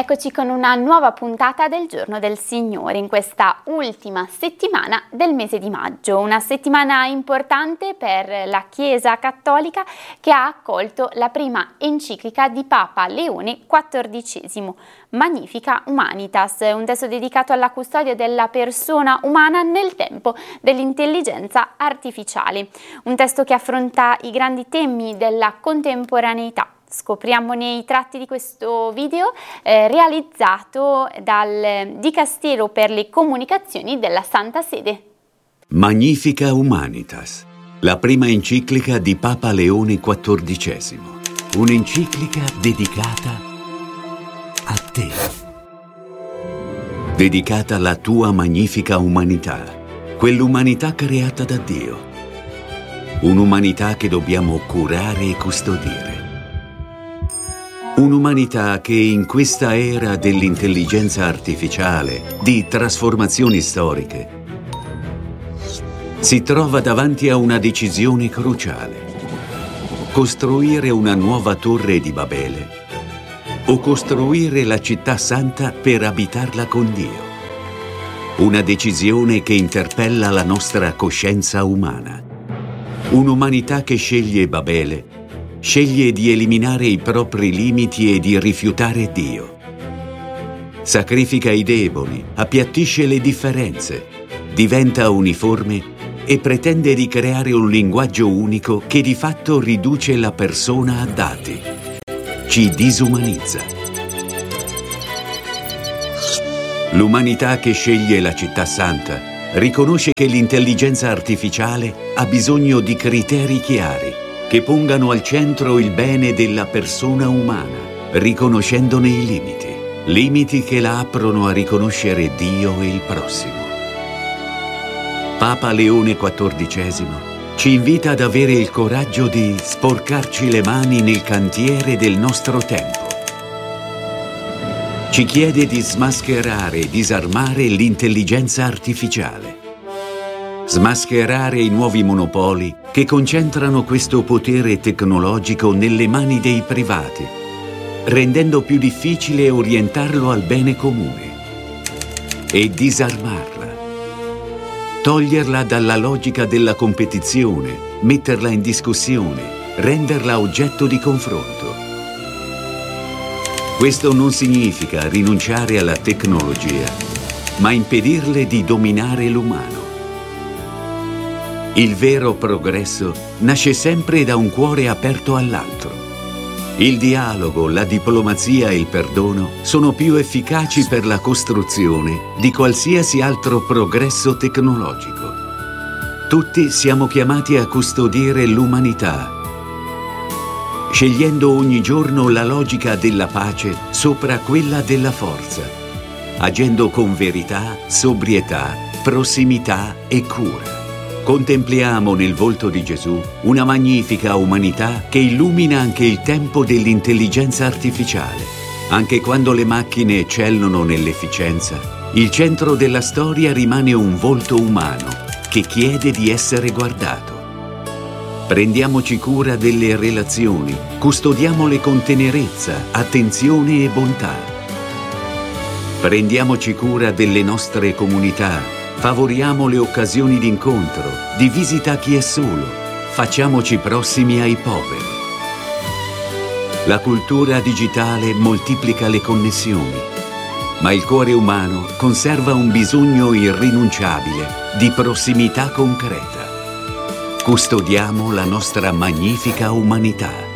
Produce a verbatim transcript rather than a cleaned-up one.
Eccoci con una nuova puntata del Giorno del Signore in questa ultima settimana del mese di maggio, una settimana importante per la Chiesa Cattolica che ha accolto la prima enciclica di Papa Leone quattordicesimo, Magnificat Humanitas, un testo dedicato alla custodia della persona umana nel tempo dell'intelligenza artificiale, un testo che affronta i grandi temi della contemporaneità. Scopriamone i tratti di questo video eh, realizzato dal Dicastero per le Comunicazioni della Santa Sede. Magnificat Humanitas, la prima enciclica di Papa Leone quattordicesimo, un'enciclica dedicata a te, dedicata alla tua magnifica umanità, quell'umanità creata da Dio, un'umanità che dobbiamo curare e custodire. Un'umanità che in questa era dell'intelligenza artificiale, di trasformazioni storiche, si trova davanti a una decisione cruciale: costruire una nuova torre di Babele o costruire la città santa per abitarla con Dio. Una decisione che interpella la nostra coscienza umana. Un'umanità che sceglie Babele, sceglie di eliminare i propri limiti e di rifiutare Dio. Sacrifica i deboli, appiattisce le differenze, diventa uniforme e pretende di creare un linguaggio unico che di fatto riduce la persona a dati, ci disumanizza. L'umanità che sceglie la città santa riconosce che l'intelligenza artificiale ha bisogno di criteri chiari che pongano al centro il bene della persona umana, riconoscendone i limiti, limiti che la aprono a riconoscere Dio e il prossimo. Papa Leone quattordicesimo ci invita ad avere il coraggio di sporcarci le mani nel cantiere del nostro tempo. Ci chiede di smascherare e disarmare l'intelligenza artificiale. Smascherare i nuovi monopoli che concentrano questo potere tecnologico nelle mani dei privati, rendendo più difficile orientarlo al bene comune. E disarmarla. Toglierla dalla logica della competizione, metterla in discussione, renderla oggetto di confronto. Questo non significa rinunciare alla tecnologia, ma impedirle di dominare l'umano. Il vero progresso nasce sempre da un cuore aperto all'altro. Il dialogo, la diplomazia e il perdono sono più efficaci per la costruzione di qualsiasi altro progresso tecnologico. Tutti siamo chiamati a custodire l'umanità, scegliendo ogni giorno la logica della pace sopra quella della forza, agendo con verità, sobrietà, prossimità e cura. Contempliamo nel volto di Gesù una magnifica umanità che illumina anche il tempo dell'intelligenza artificiale. Anche quando le macchine eccellono nell'efficienza, il centro della storia rimane un volto umano che chiede di essere guardato. Prendiamoci cura delle relazioni, custodiamole con tenerezza, attenzione e bontà. Prendiamoci cura delle nostre comunità. Favoriamo le occasioni di incontro, di visita a chi è solo, facciamoci prossimi ai poveri. La cultura digitale moltiplica le connessioni, ma il cuore umano conserva un bisogno irrinunciabile di prossimità concreta. Custodiamo la nostra magnifica umanità.